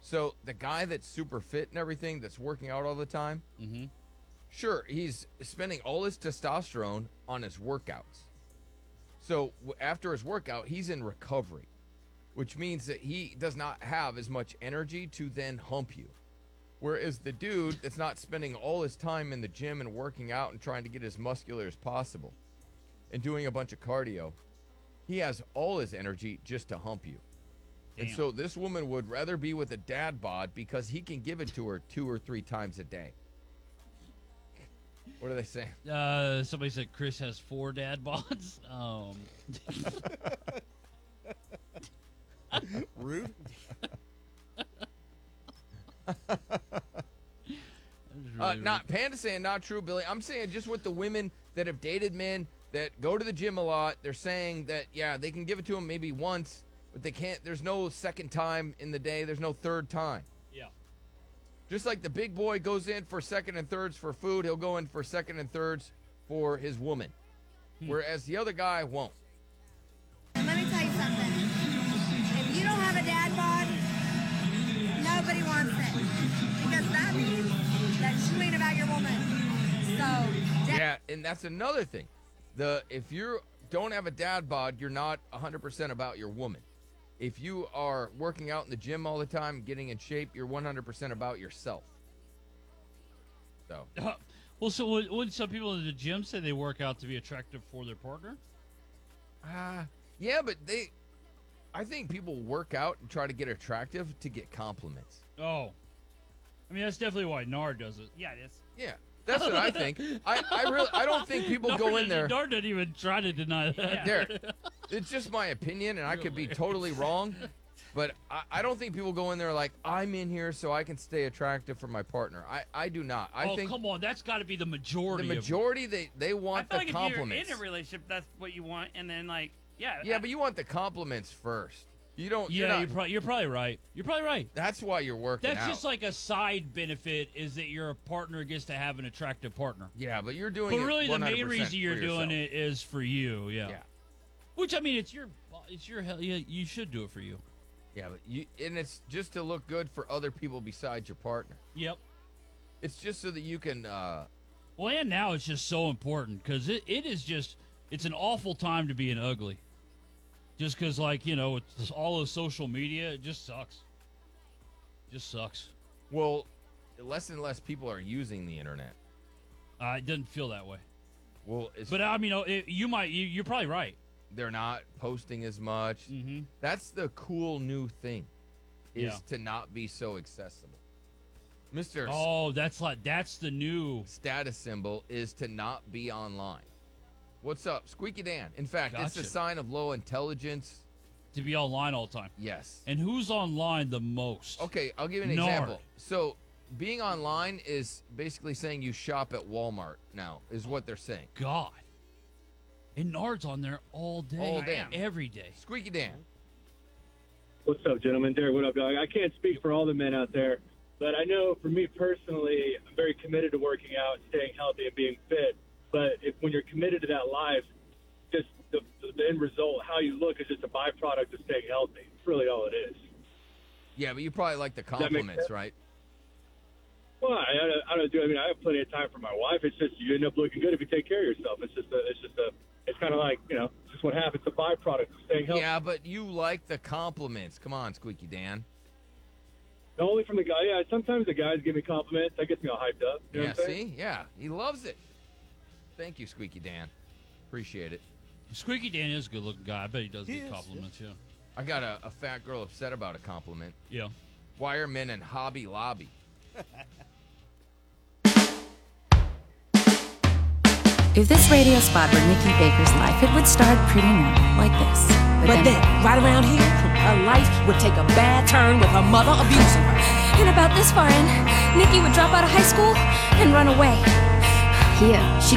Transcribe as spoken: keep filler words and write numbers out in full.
So the guy that's super fit and everything, that's working out all the time, mm-hmm. sure, he's spending all his testosterone on his workouts. So after his workout, he's in recovery, which means that he does not have as much energy to then hump you. Whereas the dude that's not spending all his time in the gym and working out and trying to get as muscular as possible and doing a bunch of cardio, he has all his energy just to hump you. Damn. And so this woman would rather be with a dad bod because he can give it to her two or three times a day. What are they saying? Uh, somebody said Chris has four dad bods. Um. Rude. Really uh, rude. not Panda saying not true, Billy. I'm saying just with the women that have dated men that go to the gym a lot, they're saying that yeah, they can give it to them maybe once, but they can't. There's no second time in the day. There's no third time. Yeah. Just like the big boy goes in for second and thirds for food, he'll go in for second and thirds for his woman, hmm. whereas the other guy won't. Let me tell you something. If you don't have a dad bod, nobody wants it. Because that means that you ain't about your woman. So yeah, and that's another thing. The if you don't have a dad bod, you're not one hundred percent about your woman. If you are working out in the gym all the time, getting in shape, you're one hundred percent about yourself. So, uh, well, so would, would some people in the gym say they work out to be attractive for their partner? Uh, yeah, but they, I think people work out and try to get attractive to get compliments. Oh, I mean, that's definitely why Nard does it. Yeah, it is. Yeah, that's what I think. I, I really, I don't think people Nard go in there. Nard doesn't even try to deny that. Yeah. Derek, it's just my opinion, and I could be totally wrong, but I, I don't think people go in there like, I'm in here so I can stay attractive for my partner. I, I do not. I oh, think come on. That's got to be the majority the majority, they, they I want feel the like compliments. if you're in a relationship, that's what you want, and then like, yeah. Yeah, I, but you want the compliments first. You don't. Yeah, you're, not, you're, pro- you're probably right. You're probably right. That's why you're working That's out. just like a side benefit is that your partner gets to have an attractive partner. Yeah, but you're doing But it really, the main one hundred percent reason you're for doing yourself. it is for you. Yeah. Yeah. Which I mean, it's your, it's your hell. Yeah, you should do it for you. Yeah, but you and it's just to look good for other people besides your partner. Yep. It's just so that you can. Uh, Well, and now it's just so important because it, it is just it's an awful time to be an ugly. Just because, like, you know, it's all of social media, it just sucks. Just sucks. well, less and less people are using the internet. Uh, it doesn't feel that way. Well, it's, But I mean, it, you might, you, you're probably right. they're not posting as much. Mm-hmm. That's the cool new thing, is Yeah. to not be so accessible. Mister Oh, that's like that's the new. status symbol is to not be online. What's up, Squeaky Dan? In fact, it's a Gotcha. sign of low intelligence. To be online all the time. Yes. And who's online the most? Okay, I'll give you an Nard. example. So, being online is basically saying you shop at Walmart now, is what they're saying. God. And Nard's on there all day. All day. Every day. Squeaky Dan. What's up, gentlemen? Derek, what up, dog? I can't speak for all the men out there, but I know for me personally, I'm very committed to working out, staying healthy, and being fit. But if, when you're committed to that life, just the, the end result, how you look, is just a byproduct of staying healthy. It's really all it is. Yeah, but you probably like the that make compliments, sense? right? Well, I, I, don't- I don't do. I mean, I have plenty of time for my wife. It's just you end up looking good if you take care of yourself. It's just a. It's just a. It's kind of like you know, it's just what happens. It's a byproduct of staying healthy. Yeah, but you like the compliments. Come on, Squeaky Dan. Only from the guy. Yeah, sometimes the guys give me compliments. That gets me all hyped up. You know Yeah, what I'm saying? see? Yeah, he loves it. Thank you, Squeaky Dan. Appreciate it. Squeaky Dan is a good looking guy. I bet he does He get is, compliments, yeah. I got a, a fat girl upset about a compliment. Yeah. Wireman and Hobby Lobby. If this radio spot were Nikki Baker's life, it would start pretty normal, like this. But then, right around here, her life would take a bad turn with her mother abusing her. And about this far in, Nikki would drop out of high school and run away. Here, she